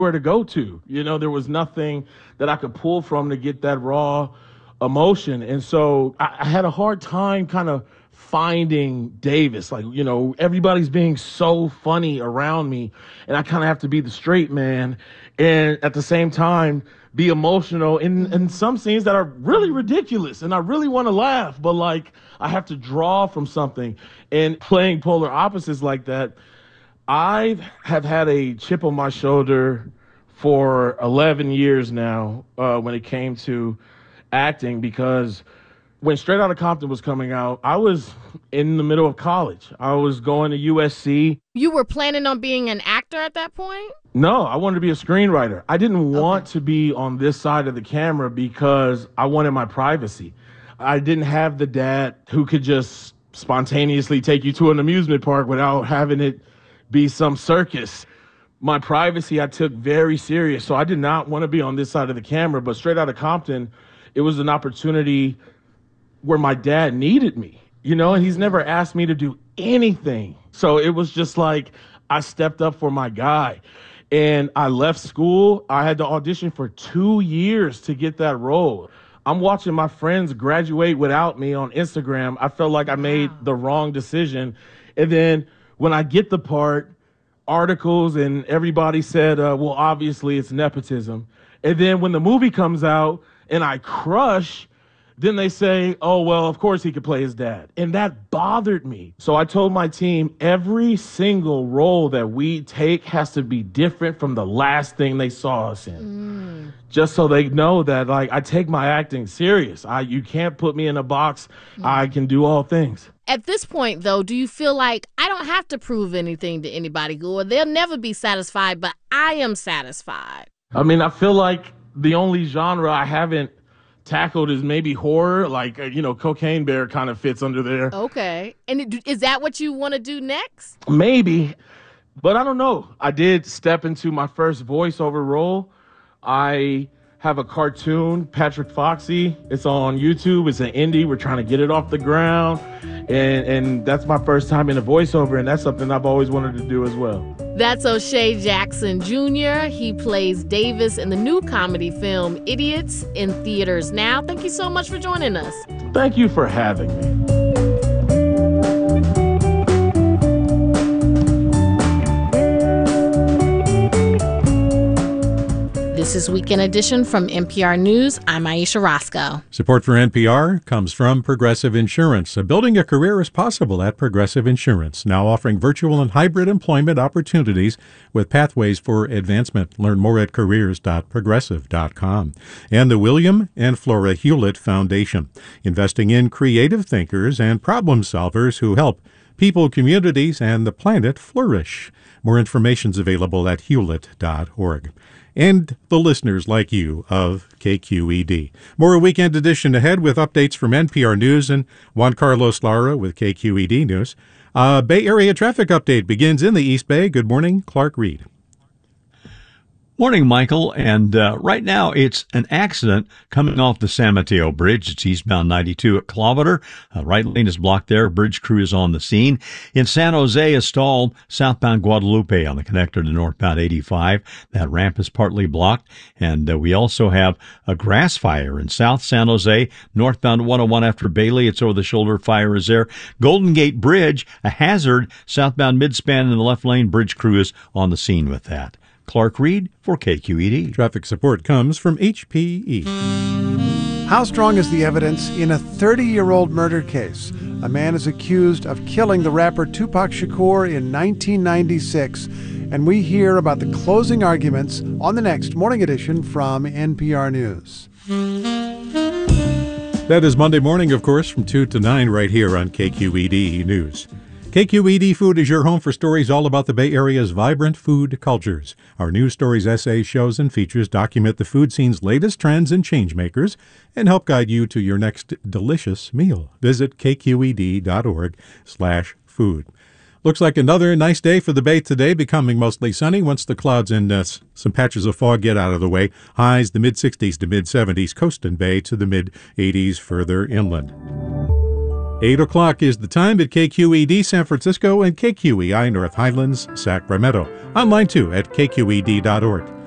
where to go to. There was nothing that I could pull from to get that raw emotion. And so I had a hard time kind of finding Davis. Like, everybody's being so funny around me, and I kind of have to be the straight man and at the same time be emotional in some scenes that are really ridiculous, and I really want to laugh, but like I have to draw from something. And playing polar opposites like that, I have had a chip on my shoulder for 11 years now when it came to acting, because when Straight Outta Compton was coming out, I was in the middle of college. I was going to USC. You were planning on being an actor at that point? No, I wanted to be a screenwriter. I didn't want to be on this side of the camera because I wanted my privacy. I didn't have the dad who could just spontaneously take you to an amusement park without having it be some circus. My privacy I took very serious, so I did not want to be on this side of the camera. But Straight Outta Compton, it was an opportunity where my dad needed me, and he's never asked me to do anything. So it was just like I stepped up for my guy. And I left school. I had to audition for 2 years to get that role. I'm watching my friends graduate without me on Instagram. I felt like I made the wrong decision. And then when I get the part, articles and everybody said, well, obviously it's nepotism. And then when the movie comes out and I crush, then they say, oh, well, of course he could play his dad. And that bothered me. So I told my team, every single role that we take has to be different from the last thing they saw us in. Just so they know that, like, I take my acting serious. You can't put me in a box. I can do all things. At this point, though, do you feel like I don't have to prove anything to anybody, or they'll never be satisfied, but I am satisfied? I mean, I feel like the only genre I haven't tackled is maybe horror, like Cocaine Bear kind of fits under there. Okay. And is that what you want to do next? Maybe, but I don't know. I did step into my first voiceover role. I have a cartoon, Patrick Foxy. It's on YouTube. It's an indie. We're trying to get it off the ground, and that's my first time in a voiceover, and that's something I've always wanted to do as well. That's O'Shea Jackson Jr. He plays Davis in the new comedy film Idiots, in theaters now. Thank you so much for joining us. Thank you for having me. This is Weekend Edition from NPR News. I'm Aisha Roscoe. Support for NPR comes from Progressive Insurance. Building a career is possible at Progressive Insurance, now offering virtual and hybrid employment opportunities with pathways for advancement. Learn more at careers.progressive.com. And the William and Flora Hewlett Foundation, investing in creative thinkers and problem solvers who help people, communities, and the planet flourish. More information is available at hewlett.org. And the listeners like you of KQED. More Weekend Edition ahead with updates from NPR News and Juan Carlos Lara with KQED News. Bay Area traffic update begins in the East Bay. Good morning, Clark Reed. Morning, Michael. And right now, it's an accident coming off the San Mateo Bridge. It's eastbound 92 at Cloveter. Right lane is blocked there. Bridge crew is on the scene. In San Jose, a stall southbound Guadalupe on the connector to northbound 85. That ramp is partly blocked. And we also have a grass fire in South San Jose, northbound 101 after Bailey. It's over the shoulder. Fire is there. Golden Gate Bridge, a hazard, southbound midspan in the left lane. Bridge crew is on the scene with that. Clark Reed for KQED. Traffic support comes from HPE. How strong is the evidence in a 30-year-old murder case? A man is accused of killing the rapper Tupac Shakur in 1996, and we hear about the closing arguments on the next Morning Edition from NPR News. That is Monday morning, of course, from 2 to 9 right here on KQED News. KQED Food is your home for stories all about the Bay Area's vibrant food cultures. Our news stories, essays, shows, and features document the food scene's latest trends and changemakers and help guide you to your next delicious meal. Visit kqed.org/food. Looks like another nice day for the Bay today, becoming mostly sunny once the clouds and some patches of fog get out of the way. Highs the mid-60s to mid-70s, coast and Bay to the mid-80s further inland. 8 o'clock is the time at KQED San Francisco and KQEI North Highlands, Sacramento. Online too at kqed.org.